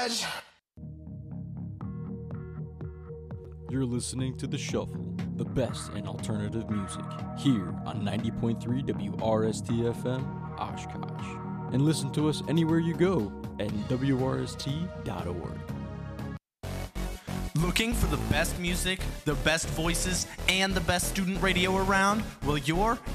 judge. You're listening to The Shuffle, the best in alternative music, here on 90.3 WRST-FM, Oshkosh. And listen to us anywhere you go at WRST.org. Looking for the best music, the best voices, and the best student radio around? Well, you're